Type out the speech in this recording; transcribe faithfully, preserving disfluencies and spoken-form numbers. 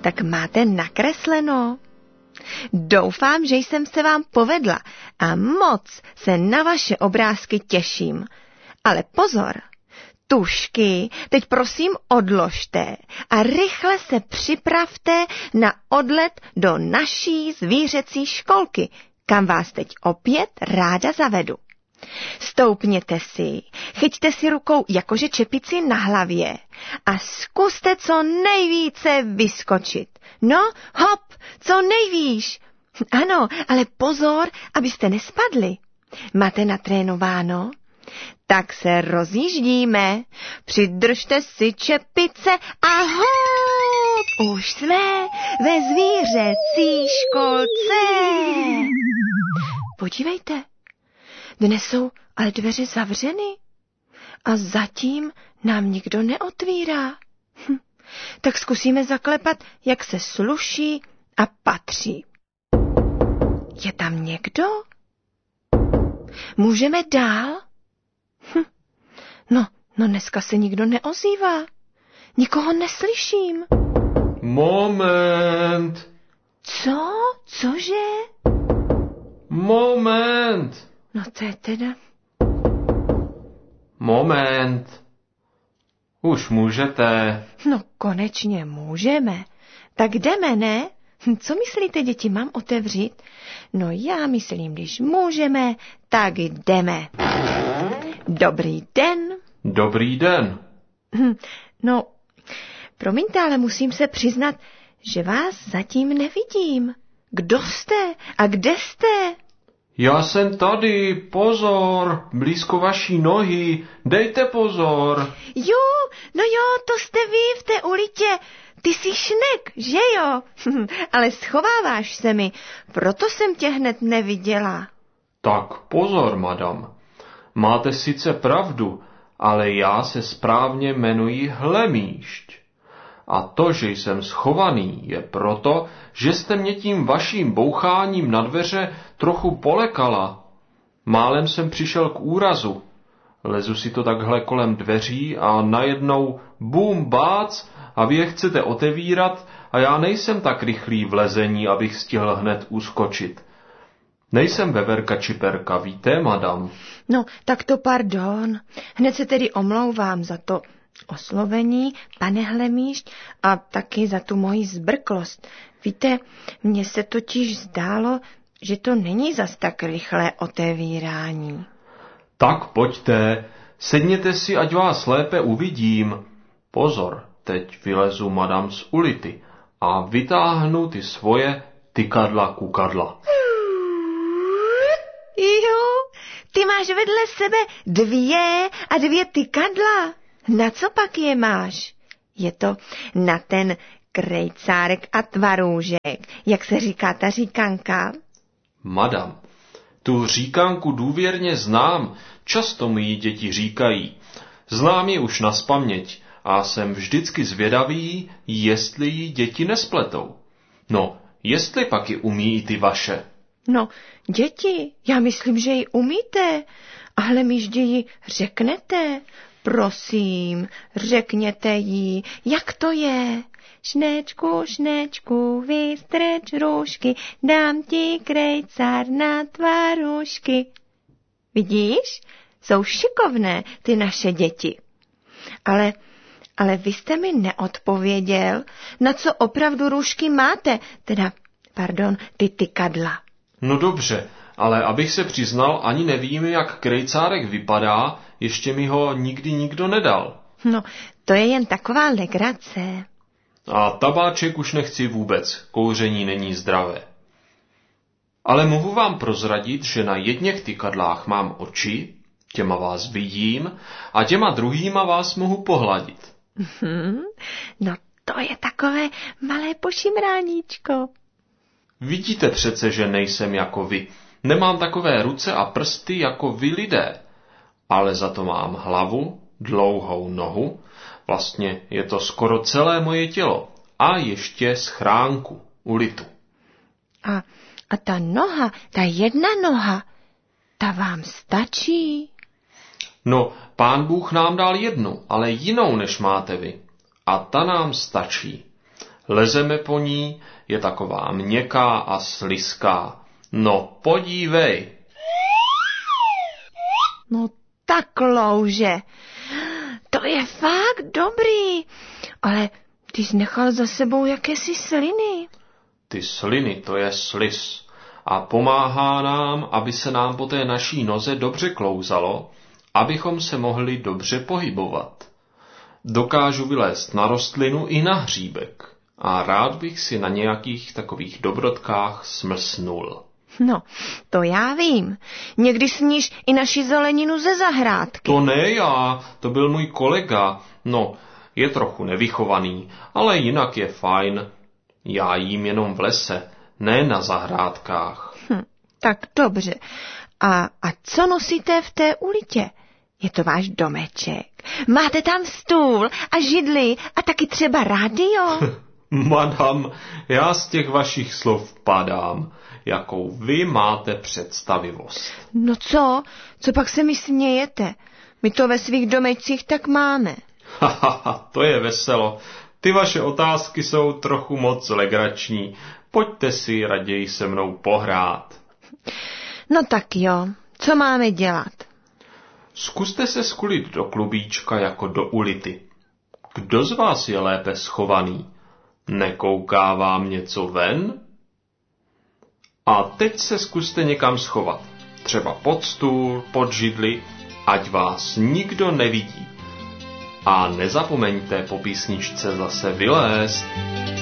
tak máte nakresleno? Doufám, že jsem se vám povedla a moc se na vaše obrázky těším. Ale pozor, tužky teď prosím odložte a rychle se připravte na odlet do naší zvířecí školky, kam vás teď opět ráda zavedu. Stoupněte si, chyťte si rukou jakože čepici na hlavě a zkuste co nejvíce vyskočit. No, hop, co nejvíš. Ano, ale pozor, abyste nespadli. Máte natrénováno? Tak se rozjíždíme. Přidržte si čepice a hop, už jsme ve zvířecí školce. Podívejte. Dnes jsou ale dveře zavřeny a zatím nám nikdo neotvírá. Hm. Tak zkusíme zaklepat, jak se sluší a patří. Je tam někdo? Můžeme dál? Hm. No, no dneska se nikdo neozývá. Nikoho neslyším. Moment. Co? Cože? Moment. No to je teda... Moment. Už můžete. No konečně můžeme. Tak jdeme, ne? Co myslíte, děti, mám otevřít? No já myslím, když můžeme, tak jdeme. Dobrý den. Dobrý den. No, promiňte, ale musím se přiznat, že vás zatím nevidím. Kdo jste a kde jste? Já jsem tady, pozor, blízko vaší nohy, dejte pozor. Jo, no jo, to jste vy v té ulitě. Ty jsi Šnek, že jo? Ale schováváš se mi, proto jsem tě hned neviděla. Tak pozor, madam. Máte sice pravdu, ale já se správně jmenuji Hlemýšť. A to, že jsem schovaný, je proto, že jste mě tím vaším boucháním na dveře trochu polekala. Málem jsem přišel k úrazu. Lezu si to takhle kolem dveří a najednou bum bác a vy je chcete otevírat a já nejsem tak rychlý v lezení, abych stihl hned uskočit. Nejsem veverka čiperka, víte, madam? No, tak to pardon. Hned se tedy omlouvám za to oslovení, pane Hlemýšť, a taky za tu moji zbrklost. Víte, mně se totiž zdálo, že to není zas tak rychlé otevírání. Tak pojďte, sedněte si, ať vás lépe uvidím. Pozor, teď vylezu madam z ulity a vytáhnu ty svoje tykadla kukadla. Jo, ty máš vedle sebe dvě a dvě tykadla. Na co pak je máš? Je to na ten krejcárek a tvarůžek, jak se říká ta říkanka? Madam, tu říkanku důvěrně znám, často mi ji děti říkají. Znám ji už naspaměť a jsem vždycky zvědavý, jestli ji děti nespletou. No, jestli pak ji umí i ty vaše. No, děti, já myslím, že ji umíte, ale myždě ji řeknete. Prosím, řekněte jí, jak to je. Šnečku, šnečku, vystřeč růžky, dám ti krejcár na tvarůžky. Vidíš, jsou šikovné ty naše děti. Ale, ale vy jste mi neodpověděl, na co opravdu růžky máte, teda, pardon, ty tykadla. No dobře, ale abych se přiznal, ani nevím, jak krejcárek vypadá, ještě mi ho nikdy nikdo nedal. No, to je jen taková legrace. A tabáček už nechci vůbec, kouření není zdravé. Ale mohu vám prozradit, že na jedněch tykadlách mám oči, těma vás vidím, a těma druhýma vás mohu pohladit. Hmm, no to je takové malé pošimráníčko. Vidíte přece, že nejsem jako vy. Nemám takové ruce a prsty jako vy lidé, ale za to mám hlavu, dlouhou nohu, vlastně je to skoro celé moje tělo a ještě schránku, ulitu. A, a ta noha, ta jedna noha, ta vám stačí? No, Pán Bůh nám dal jednu, ale jinou než máte vy. A ta nám stačí. Lezeme po ní, je taková měkká a slizká. No podívej. No tak louže. To je fakt dobrý. Ale ty jsi nechal za sebou jakési sliny. Ty sliny, to je sliz. A pomáhá nám, aby se nám po té naší noze dobře klouzalo, abychom se mohli dobře pohybovat. Dokážu vylézt na rostlinu i na hříbek. A rád bych si na nějakých takových dobrotkách smlsnul. No, to já vím. Někdy sníš i naši zeleninu ze zahrádky. To ne já, to byl můj kolega. No, je trochu nevychovaný, ale jinak je fajn. Já jím jenom v lese, ne na zahrádkách. Hm, tak dobře. A, a co nosíte v té ulitě? Je to váš domeček. Máte tam stůl a židli a taky třeba rádio? Madam, já z těch vašich slov padám. Jakou vy máte představivost. No co? Co pak se mi smějete? My to ve svých domečcích tak máme. Hahaha, to je veselo. Ty vaše otázky jsou trochu moc legrační. Pojďte si raději se mnou pohrát. No tak jo, co máme dělat? Zkuste se skulit do klubíčka jako do ulity. Kdo z vás je lépe schovaný? Nekouká vám něco ven? A teď se zkuste někam schovat. Třeba pod stůl, pod židli, ať vás nikdo nevidí. A nezapomeňte po písničce zase vylézt.